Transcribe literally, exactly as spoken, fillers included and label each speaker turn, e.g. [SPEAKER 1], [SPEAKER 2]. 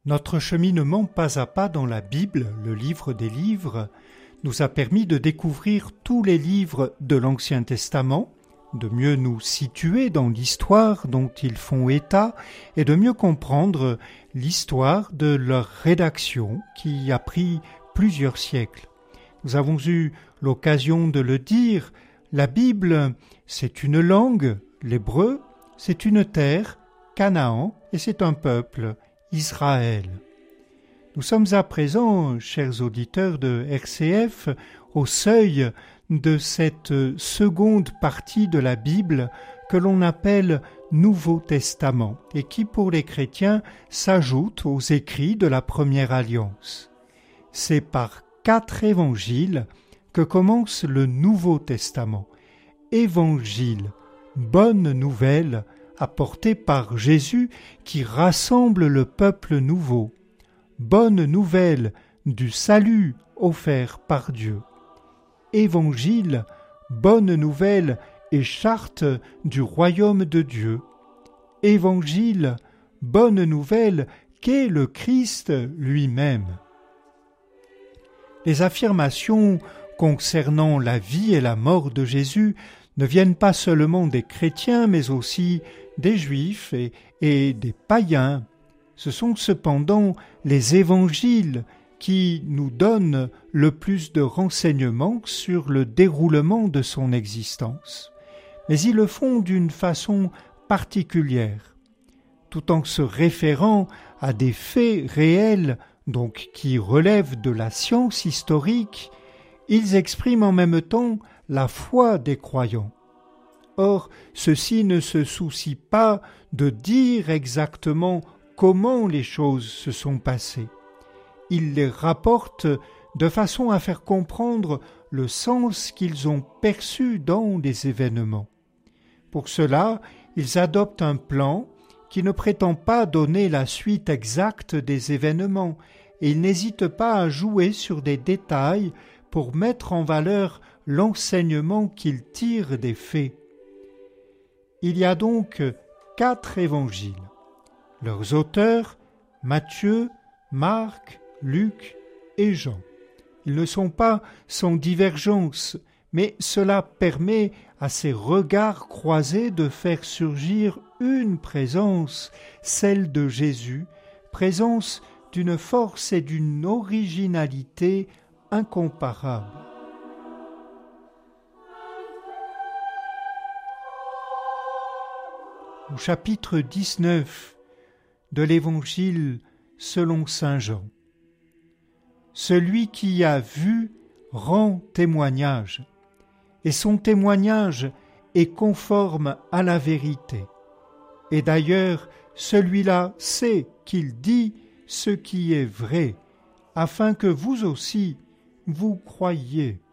[SPEAKER 1] Notre cheminement pas à pas dans la Bible, le livre des livres, nous a permis de découvrir tous les livres de l'Ancien Testament, de mieux nous situer dans l'histoire dont ils font état et de mieux comprendre l'histoire de leur rédaction qui a pris plusieurs siècles. Nous avons eu l'occasion de le dire, la Bible, c'est une langue, l'hébreu, c'est une terre, Canaan, et c'est un peuple, Israël. Nous sommes à présent, chers auditeurs de R C F, au seuil de cette seconde partie de la Bible que l'on appelle Nouveau Testament et qui, pour les chrétiens, s'ajoute aux écrits de la Première Alliance. C'est par quatre évangiles que commence le Nouveau Testament. Évangile, bonne nouvelle, apportée par Jésus qui rassemble le peuple nouveau. Bonne nouvelle du salut offert par Dieu. Évangile, bonne nouvelle et charte du royaume de Dieu. Évangile, bonne nouvelle qu'est le Christ lui-même. Les affirmations concernant la vie et la mort de Jésus ne viennent pas seulement des chrétiens, mais aussi des juifs et, et des païens. Ce sont cependant les évangiles qui nous donnent le plus de renseignements sur le déroulement de son existence. Mais ils le font d'une façon particulière, tout en se référant à des faits réels, donc qui relèvent de la science historique. Ils expriment en même temps la foi des croyants. Or, ceux-ci ne se soucient pas de dire exactement comment les choses se sont passées. Ils les rapportent de façon à faire comprendre le sens qu'ils ont perçu dans les événements. Pour cela, ils adoptent un plan qui ne prétend pas donner la suite exacte des événements et ils n'hésitent pas à jouer sur des détails pour mettre en valeur l'enseignement qu'ils tirent des faits. Il y a donc quatre évangiles. Leurs auteurs, Matthieu, Marc, Luc et Jean. Ils ne sont pas sans divergence, mais cela permet à ces regards croisés de faire surgir une présence, celle de Jésus, présence d'une force et d'une originalité incomparables. Au chapitre dix-neuf de l'Évangile selon saint Jean. Celui qui a vu rend témoignage, et son témoignage est conforme à la vérité. Et d'ailleurs, celui-là sait qu'il dit ce qui est vrai, afin que vous aussi, vous croyiez.